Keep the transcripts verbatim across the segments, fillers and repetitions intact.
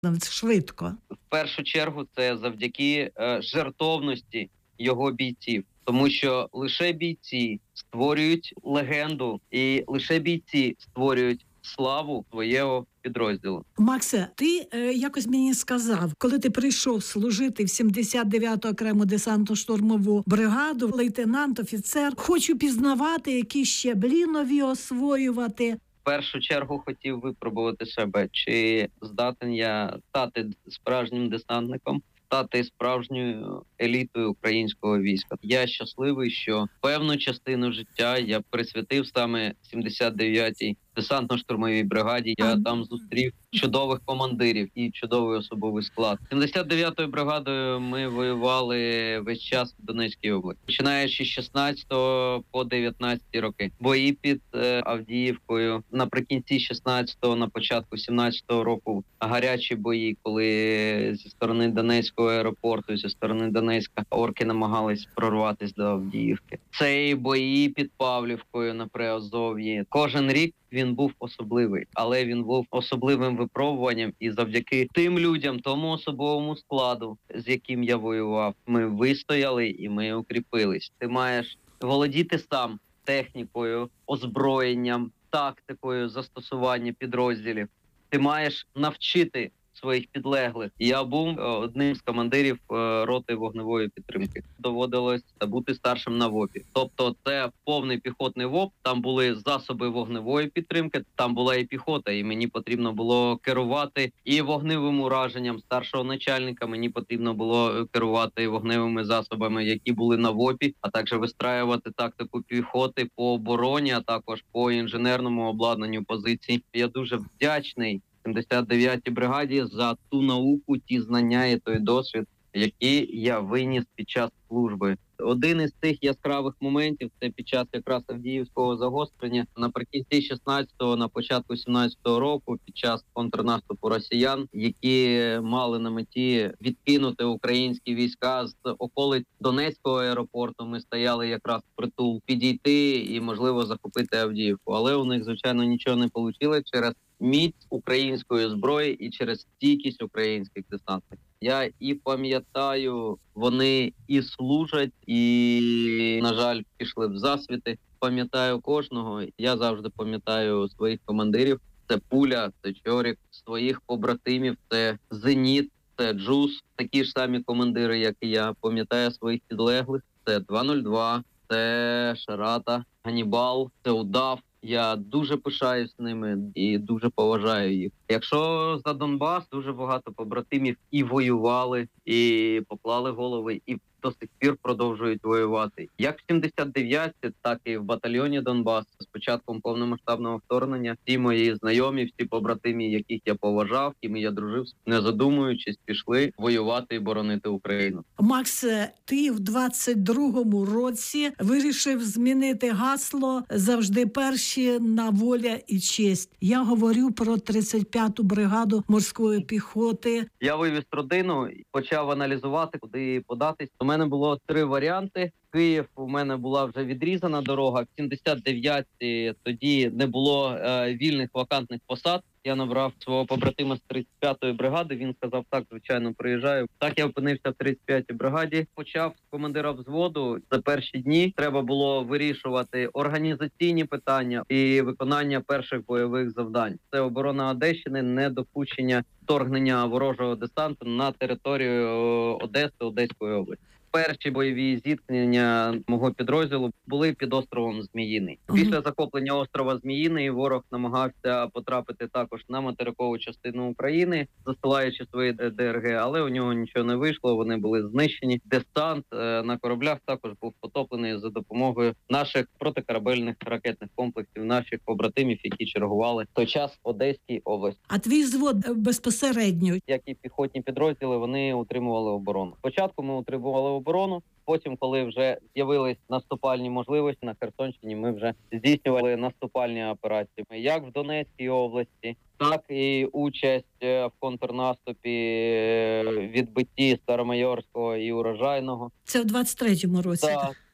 швидко? В першу чергу це завдяки е, жертовності його бійців. Тому що лише бійці створюють легенду і лише бійці створюють славу свого підрозділу. Максе, ти е, якось мені сказав, коли ти прийшов служити в сімдесят дев'яту окрему десантно-штурмову бригаду, лейтенант, офіцер, хочу пізнавати, які щаблі нові освоювати. В першу чергу хотів випробувати себе, чи здатен я стати справжнім десантником, стати справжньою елітою українського війська. Я щасливий, що певну частину життя я присвятив саме сімдесят дев'ятій десантно-штурмовій бригаді. Я там зустрів чудових командирів і чудовий особовий склад. сімдесят дев'ятою бригадою ми воювали весь час в Донецькій області, починаючи з шістнадцятого по дев'ятнадцяті роки. Бої під е, Авдіївкою наприкінці шістнадцятого, на початку сімнадцятого року гарячі бої, коли зі сторони Донецького аеропорту, зі сторони Донецька орки намагались прорватися до Авдіївки. Це і бої під Павлівкою на Приазов'ї. Кожен рік він був особливий, але він був особливим випробуванням, і завдяки тим людям, тому особовому складу, з яким я воював, ми вистояли і ми укріпились. Ти маєш володіти сам технікою, озброєнням, тактикою застосування підрозділів. Ти маєш навчити своїх підлеглих. Я був одним з командирів роти вогневої підтримки. Доводилось бути старшим на ВОПі. Тобто це повний піхотний ВОП, там були засоби вогневої підтримки, там була і піхота, і мені потрібно було керувати і вогневим ураженням старшого начальника, мені потрібно було керувати вогневими засобами, які були на ВОПі, а також вистраювати тактику піхоти по обороні, а також по інженерному обладнанню позицій. Я дуже вдячний сімдесят дев'ятій бригаді за ту науку, ті знання і той досвід, які я виніс під час служби. Один із тих яскравих моментів – це під час якраз Авдіївського загострення наприкінці шістнадцятого, на початку сімнадцятого року, під час контрнаступу росіян, які мали на меті відкинути українські війська з околиць Донецького аеропорту. Ми стояли якраз впритул підійти і, можливо, захопити Авдіївку. Але у них, звичайно, нічого не вийшло через міць української зброї і через стійкість українських десантників. Я і пам'ятаю, вони і служать, і, на жаль, пішли в засвіти. Пам'ятаю кожного. Я завжди пам'ятаю своїх командирів. Це Пуля, це Чорік, своїх побратимів, це Зеніт, це Джуз. Такі ж самі командири, як і я. Пам'ятаю своїх підлеглих. Це два нуль два, це Шарата, Ганібал, це Удав. Я дуже пишаюсь ними і дуже поважаю їх. Якщо за Донбас, дуже багато побратимів і воювали, і поклали голови, і до сих пір продовжують воювати. Як в сімдесят дев'ятій, так і в батальйоні Донбас. З початком повномасштабного вторгнення всі мої знайомі, всі побратимі, яких я поважав, якими я дружив, не задумуючись, пішли воювати і боронити Україну. Макс, ти в двадцять другому році вирішив змінити гасло «Завжди перші на воля і честь». Я говорю про тридцять п'яту бригаду морської піхоти. Я вивіз родину, почав аналізувати, куди податись. У мене було три варіанти. Київ, у мене була вже відрізана дорога. В сімдесят дев'ятій тоді не було е, вільних вакантних посад. Я набрав свого побратима з тридцять п'ятої бригади, він сказав, так, звичайно, приїжджаю. Так я опинився в тридцять п'ятій бригаді. Почав з командира взводу. За перші дні треба було вирішувати організаційні питання і виконання перших бойових завдань. Це оборона Одещини, недопущення вторгнення ворожого десанту на територію Одеси, Одеської області. Перші бойові зіткнення мого підрозділу були під островом Зміїний. Після захоплення острова Зміїний ворог намагався потрапити також на материкову частину України, засилаючи свої ДРГ, але у нього нічого не вийшло, вони були знищені. Десант на кораблях також був потоплений за допомогою наших протикорабельних ракетних комплексів, наших побратимів, які чергували в той час в Одеській області. А твій взвод безпосередньо? Як і піхотні підрозділи, вони утримували оборону. Спочатку ми утримували оборону, потім, коли вже з'явились наступальні можливості на Херсонщині, ми вже здійснювали наступальні операції. Як в Донецькій області, так і участь в контрнаступі, відбитті Старомайорського і Урожайного. Це в двадцять третьому році? Так,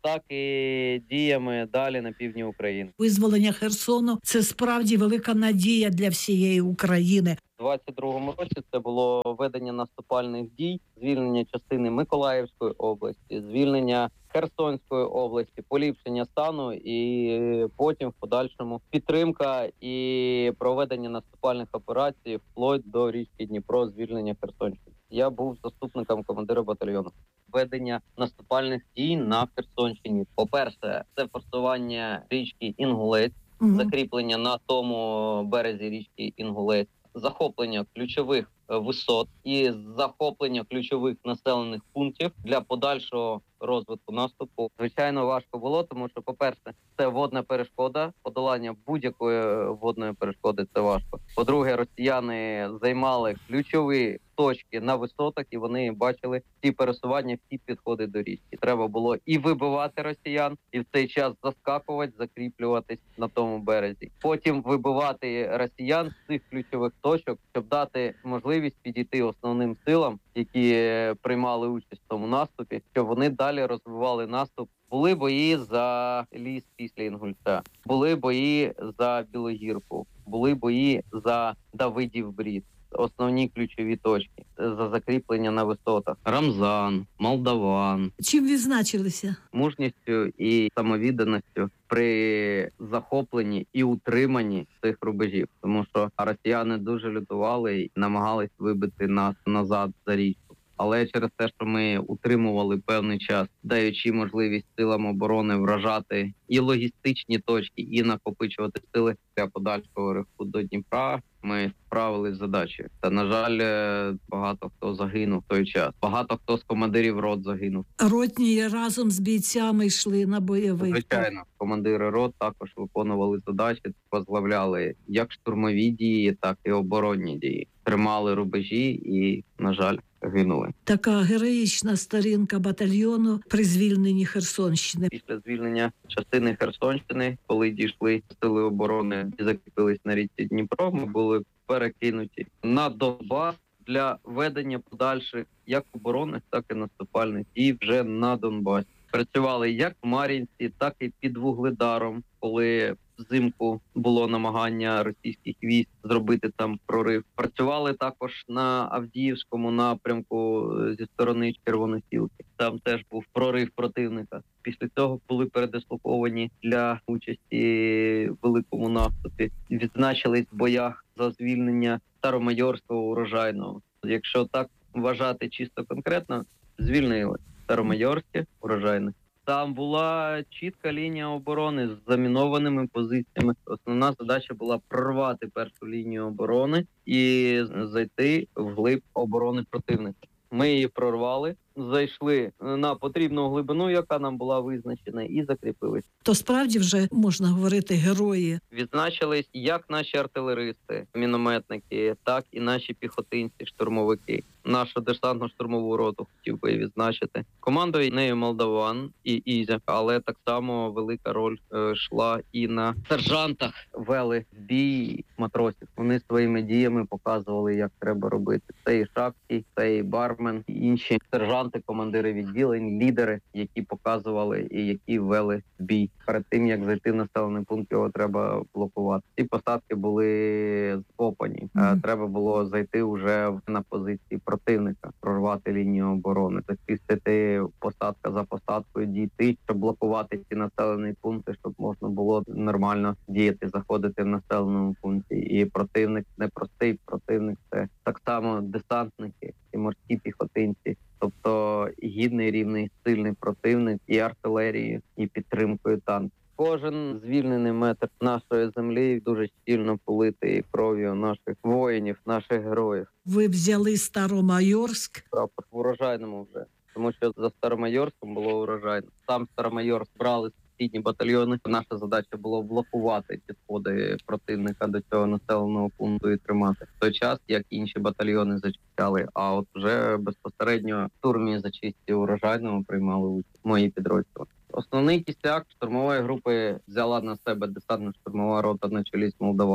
так і діями далі на півдні України. Визволення Херсону – це справді велика надія для всієї України. У двадцять другому році це було ведення наступальних дій, звільнення частини Миколаївської області, звільнення Херсонської області, поліпшення стану і потім в подальшому підтримка і проведення наступальних операцій вплоть до річки Дніпро, звільнення Херсонщини. Я був заступником командира батальйону. Ведення наступальних дій на Херсонщині. По-перше, це форсування річки Інгулець, Угу. закріплення на тому березі річки Інгулець, захоплення ключових висот і захоплення ключових населених пунктів для подальшого розвитку наступу. Звичайно, важко було, тому що, по-перше, це водна перешкода, подолання будь-якої водної перешкоди – це важко. По-друге, росіяни займали ключові точки на висотах, і вони бачили всі пересування, всі підходи до річки. Треба було і вибивати росіян, і в цей час заскакувати, закріплюватись на тому березі. Потім вибивати росіян з цих ключових точок, щоб дати можливість підійти основним силам, які приймали участь в тому наступі, щоб вони далі розвивали наступ. Були бої за ліс після Інгульця, були бої за Білогірку, були бої за Давидів Брід. Основні ключові точки за закріплення на висотах. Рамзан, Молдаван. Чим відзначилися? Мужністю і самовідданістю при захопленні і утриманні цих рубежів. Тому що росіяни дуже лютували і намагались вибити нас назад за річку. Але через те, що ми утримували певний час, даючи можливість силам оборони вражати і логістичні точки, і накопичувати сили для подальшого руху до Дніпра, ми справились з задачею. Та, на жаль, багато хто загинув в той час. Багато хто з командирів рот загинув. Ротні разом з бійцями йшли на бойовий. Звичайно, командири рот також виконували задачі, возглавляли як штурмові дії, так і оборонні дії. Тримали рубежі і, на жаль, гинули. Така героїчна сторінка батальйону при звільненні Херсонщини. Після звільнення частини Херсонщини, коли дійшли сили оборони і закріпились на річці Дніпро, ми були перекинуті на Донбас для ведення подальших як оборонних, так і наступальних дій вже на Донбасі. Працювали як в Мар'їнці, так і під Вугледаром, коли взимку було намагання російських військ зробити там прорив. Працювали також на Авдіївському напрямку зі сторони Червоносілки. Там теж був прорив противника. Після цього були передислоковані для участі в великому наступі. Відзначились в боях за звільнення Старомайорського урожайного. Якщо так вважати чисто конкретно, звільнили Старомайорське урожайне. Там була чітка лінія оборони з замінованими позиціями. Основна задача була прорвати першу лінію оборони і зайти вглиб оборони противника. Ми її прорвали, зайшли на потрібну глибину, яка нам була визначена, і закріпились. То справді вже можна говорити герої. Відзначились як наші артилеристи, мінометники, так і наші піхотинці, штурмовики. Нашу десантно-штурмову роту хотів би відзначити. Командує нею Молдаван і Ізя, але так само велика роль е, йшла і на сержантах. Вели бій матросів. Вони своїми діями показували, як треба робити. Це і Шапський, це і Бармен, і інші сержанти, командири відділень, лідери, які показували і які вели бій. Перед тим, як зайти в населений пункт, його треба блокувати. Ці посадки були скопані. Mm-hmm. Треба було зайти вже на позиції противника, прорвати лінію оборони, захистити посадка за посадкою, дійти, щоб блокувати ці населені пункти, щоб можна було нормально діяти, заходити в населеному пункті. І противник не простий противник, це так само десантники і морські піхотинці. Тобто гідний, рівний, сильний противник і артилерією, і підтримкою танків. Кожен звільнений метр нашої землі дуже щільно политий кров'ю наших воїнів, наших героїв. Ви взяли Старомайорськ? Прапор в урожайному вже, тому що за Старомайорськом було урожайно. Сам Старомайорськ брали сусідні батальйони. Наша задача було блокувати підходи противника до цього населеного пункту і тримати. В той час, як інші батальйони зачищали, а от вже безпосередньо в штурмі зачистці урожайного приймали участь мої підрозділи. Основний кістяк штурмової групи взяла на себе десантно-штурмова рота на чолі з Молдаваном.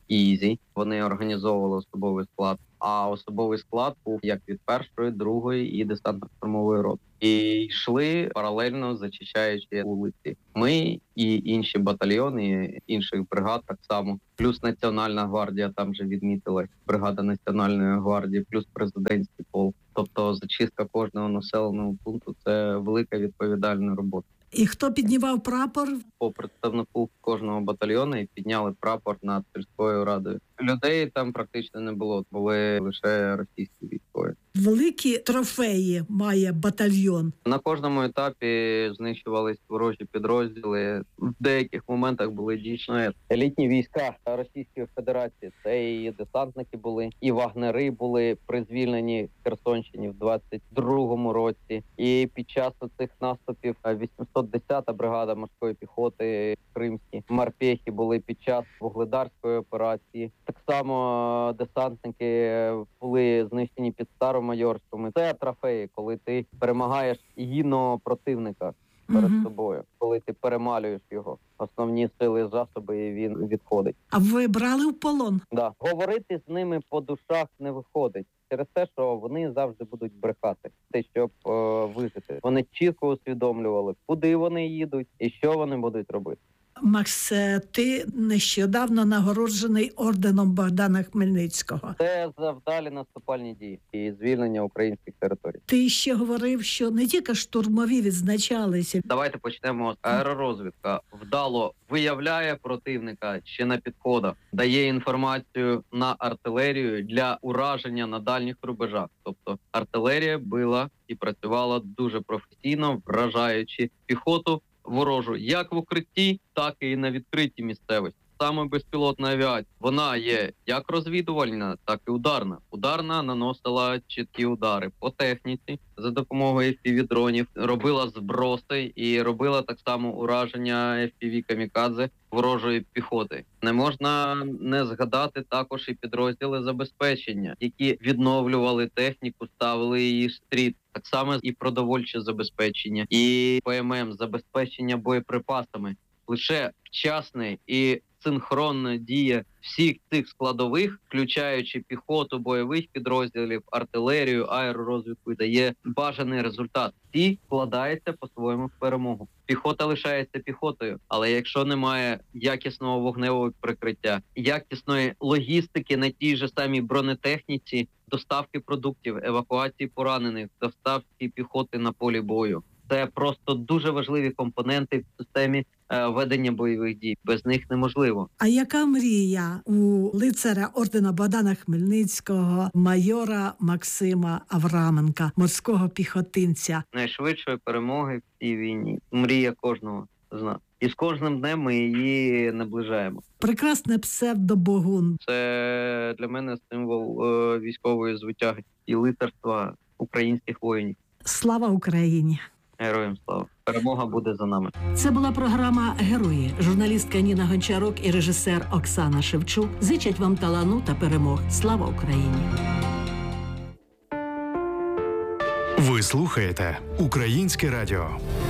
Ізі. Вони організовували особовий склад. А особовий склад був як від першої, другої і десантно-штурмової роти. І йшли паралельно, зачищаючи вулиці. Ми і інші батальйони інших бригад так само. Плюс Національна гвардія, там же відмітилась, бригада Національної гвардії, плюс президентський полк. Тобто зачистка кожного населеного пункту – це велика відповідальна робота. І хто піднімав прапор? По представнику кожного батальйону і підняли прапор над сільською радою. Людей там практично не було, були лише російські військові. Великі трофеї має батальйон. На кожному етапі знищувались ворожі підрозділи. В деяких моментах були дійсно елітні війська Російської Федерації. Це і десантники були, і вагнери були при звільненні Херсонщині в двадцять другому році. І під час цих наступів вісімсот десята бригада морської піхоти кримські морпехи були під час вугледарської операції. Так само десантники були знищені під Старомайорськом. Це трофеї, коли ти перемагаєш гідного противника перед Мгм. собою, коли ти перемалюєш його основні сили, засоби, і він відходить. А ви брали в полон? Да. Говорити з ними по душах не виходить. Через те, що вони завжди будуть брехати, те, щоб е, вижити. Вони чітко усвідомлювали, куди вони їдуть і що вони будуть робити. Макс, ти нещодавно нагороджений орденом Богдана Хмельницького. Це завдалі наступальні дії і звільнення українських територій. Ти ще говорив, що не тільки штурмові відзначалися. Давайте почнемо. Аеророзвідка вдало виявляє противника ще на підходах, дає інформацію на артилерію для ураження на дальніх рубежах. Тобто артилерія била і працювала дуже професійно, вражаючи піхоту ворожу як в укритті, так і на відкритій місцевості. Саме безпілотна авіація, вона є як розвідувальна, так і ударна. Ударна наносила чіткі удари по техніці за допомогою еф пі ві-дронів, робила зброси і робила так само ураження еф пі ві-камікадзе ворожої піхоти. Не можна не згадати також і підрозділи забезпечення, які відновлювали техніку, ставили її в стрій. Так само і продовольче забезпечення, і пе ем ем, забезпечення боєприпасами. Лише вчасне і синхронна дія всіх цих складових, включаючи піхоту бойових підрозділів, артилерію, аеророзвідку, дає бажаний результат. Всі складаються по-своєму в перемогу. Піхота лишається піхотою, але якщо немає якісного вогневого прикриття, якісної логістики на тій же самій бронетехніці, доставки продуктів, евакуації поранених, доставки піхоти на полі бою. Це просто дуже важливі компоненти в системі е, ведення бойових дій. Без них неможливо. А яка мрія у лицаря ордена Богдана Хмельницького, майора Максима Авраменка, морського піхотинця? Найшвидшої перемоги в цій війні. Мрія кожного з нас. І з кожним днем ми її наближаємо. Прекрасне псевдобогун. Це для мене символ е, військової звитяги і лицарства українських воїнів. Слава Україні! Героям слава! Перемога буде за нами. Це була програма «Герої». Журналістка Ніна Гончарук і режисер Оксана Шевчук зичать вам талану та перемог. Слава Україні! Ви слухаєте Українське радіо.